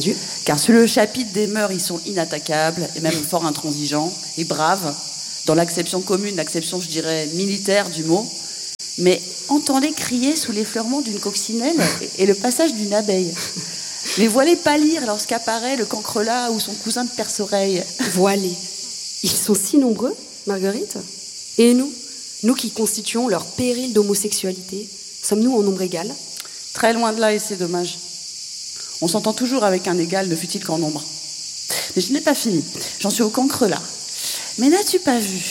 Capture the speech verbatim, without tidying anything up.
Dieu. Car sur le chapitre des mœurs, ils sont inattaquables et même fort intransigeants et braves, dans l'acception commune, l'acception, je dirais, militaire du mot. Mais entends-les crier sous l'effleurement d'une coccinelle et le passage d'une abeille. Les voilés pâlir lorsqu'apparaît le cancrelat ou son cousin de perce-oreille. Voilés. Ils sont si nombreux, Marguerite. Et nous, nous qui constituons leur péril d'homosexualité, sommes-nous en nombre égal ? Très loin de là, et c'est dommage. On s'entend toujours avec un égal, ne fût-il qu'en nombre. Mais je n'ai pas fini. J'en suis au cancrelat. Mais n'as-tu pas vu